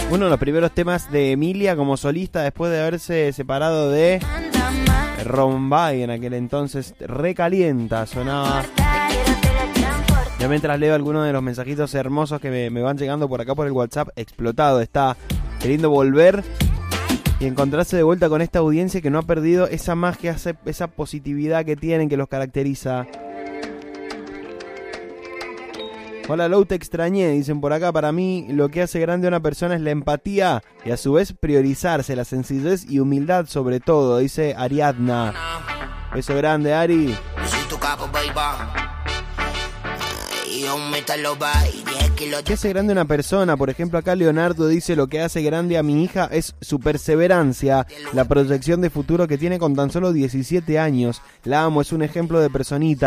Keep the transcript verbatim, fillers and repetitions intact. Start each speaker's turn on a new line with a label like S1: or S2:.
S1: Uno de los primeros temas de Emilia como solista después de haberse separado de Rombay en aquel entonces. Recalienta sonaba. Ya mientras leo algunos de los mensajitos hermosos que me, me van llegando por acá por el WhatsApp, explotado está, queriendo volver y encontrarse de vuelta con esta audiencia que no ha perdido esa magia, esa positividad que tienen, que los caracteriza. Hola Lou, te extrañé, dicen por acá. Para mí lo que hace grande a una persona es la empatía y a su vez priorizarse, la sencillez y humildad sobre todo, dice Ariadna. Beso grande, Ari. ¿Qué hace grande a una persona? Por ejemplo, acá Leonardo dice: lo que hace grande a mi hija es su perseverancia, la proyección de futuro que tiene con tan solo diecisiete años. La amo, es un ejemplo de personita.